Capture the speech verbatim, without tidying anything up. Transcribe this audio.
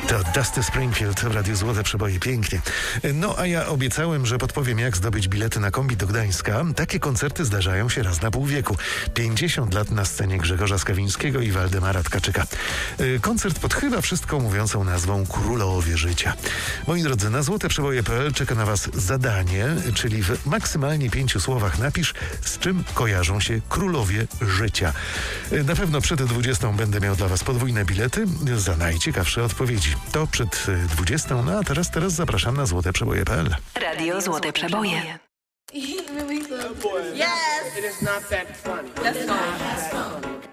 To Dusty Springfield w Radiu Złote Przeboje. Pięknie. No a ja obiecałem, że podpowiem, jak zdobyć bilety na kombi do Gdańska. Takie koncerty zdarzają się raz na pół wieku. pięćdziesiąt lat na scenie Grzegorza Skawińskiego i Waldemara Tkaczyka. Koncert pod chyba wszystko mówiącą nazwą Królowie Życia. Moi drodzy, na złote przeboje kropka p l czeka na Was zadanie, czyli w maksymalnie pięciu słowach napisz, z czym kojarzą się Królowie Życia. Na pewno przed dwudziestą będę miał dla Was podwójne bilety za najciekawsze odpowiedzi. To przed dwudziestą, no a teraz, teraz zapraszam na złote przeboje kropka p l. Radio Złote Przeboje. He really good. Yes. It is not that funny. That's fine.